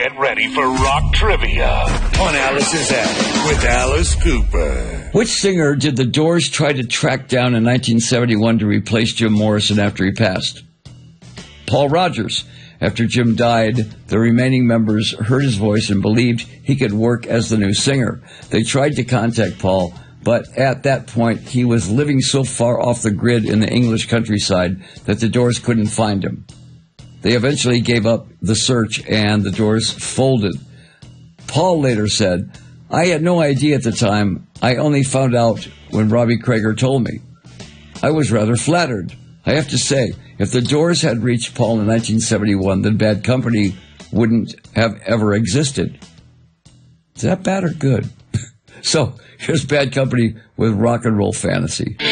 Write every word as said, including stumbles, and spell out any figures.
Get ready for rock trivia on Alice's Attic with Alice Cooper. Which singer did the Doors try to track down in nineteen seventy-one to replace Jim Morrison after he passed? Paul Rodgers. After Jim died, the remaining members heard his voice and believed he could work as the new singer. They tried to contact Paul, but at that point he was living so far off the grid in the English countryside that the Doors couldn't find him. They eventually gave up the search and the Doors folded. Paul later said, "I had no idea at the time. I only found out when Robbie Krieger told me. I was rather flattered. I have to say, if the Doors had reached Paul in nineteen seventy-one, then Bad Company wouldn't have ever existed." Is that bad or good? So, here's Bad Company with Rock and Roll Fantasy.